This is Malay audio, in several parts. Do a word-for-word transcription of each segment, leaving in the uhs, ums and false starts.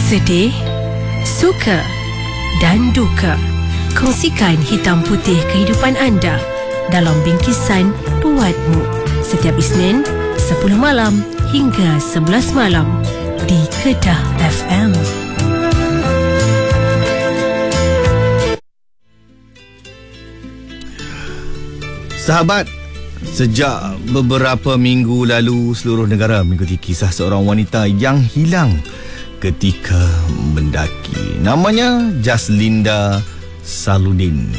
Sedih, suka dan duka. Kongsikan hitam putih kehidupan anda dalam bingkisan Buatmu setiap Isnin sepuluh malam hingga sebelas malam di Kedah F M. Sahabat, sejak beberapa minggu lalu seluruh negara mengikuti kisah seorang wanita yang hilang ketika mendaki. Namanya Jaslinda Saludin.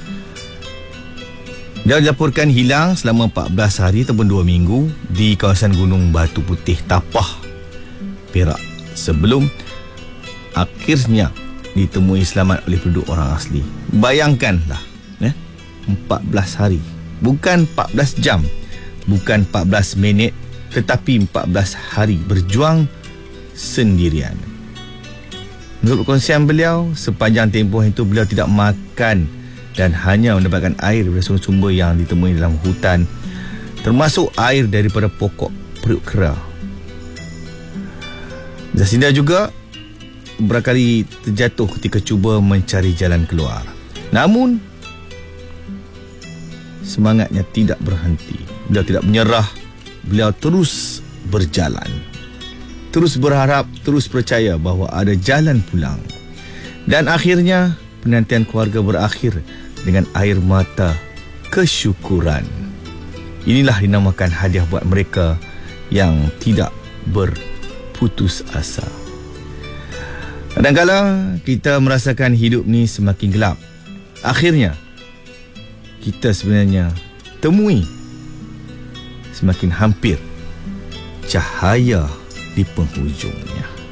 Dia dilaporkan hilang selama empat belas hari ataupun dua minggu di kawasan Gunung Batu Putih, Tapah, Perak, sebelum akhirnya ditemui selamat oleh penduduk orang asli. Bayangkanlah, eh, empat belas hari. Bukan empat belas jam, bukan empat belas minit, tetapi empat belas hari berjuang sendirian. Menurut perkongsian beliau, sepanjang tempoh itu beliau tidak makan dan hanya mendapatkan air dari sumber-sumber yang ditemui dalam hutan, termasuk air daripada pokok periuk kera. Jaslinda juga berakali terjatuh ketika cuba mencari jalan keluar. Namun semangatnya tidak berhenti. Beliau tidak menyerah. Beliau terus berjalan, terus berharap, terus percaya bahawa ada jalan pulang. Dan akhirnya penantian keluarga berakhir dengan air mata kesyukuran. Inilah dinamakan hadiah buat mereka yang tidak berputus asa. Kadang-kadang kita merasakan hidup ni semakin gelap. Akhirnya kita sebenarnya temui semakin hampir cahaya di penghujungnya.